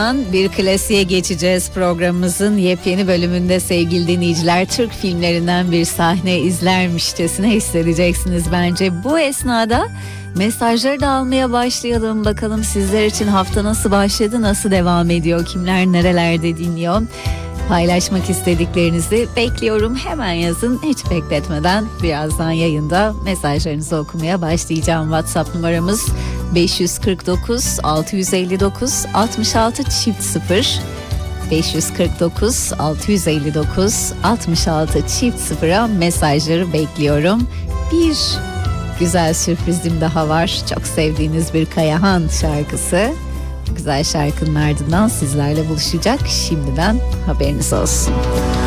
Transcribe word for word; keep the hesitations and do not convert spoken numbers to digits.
Bir klasiğe geçeceğiz programımızın yepyeni bölümünde sevgili dinleyiciler. Türk filmlerinden bir sahne izlermişçesine hissedeceksiniz bence. Bu esnada mesajları da almaya başlayalım. Bakalım sizler için hafta nasıl başladı, nasıl devam ediyor, kimler nerelerde dinliyor. Paylaşmak istediklerinizi bekliyorum. Hemen yazın, hiç bekletmeden. Birazdan yayında mesajlarınızı okumaya başlayacağım. WhatsApp numaramız beş yüz kırk dokuz altı yüz elli dokuz altmış altı çift sıfır. beş yüz kırk dokuz altı yüz elli dokuz altmış altı çift sıfıra mesajları bekliyorum. Bir güzel sürprizim daha var. Çok sevdiğiniz bir Kayahan şarkısı. Güzel şarkının ardından sizlerle buluşacak. Şimdiden haberiniz olsun.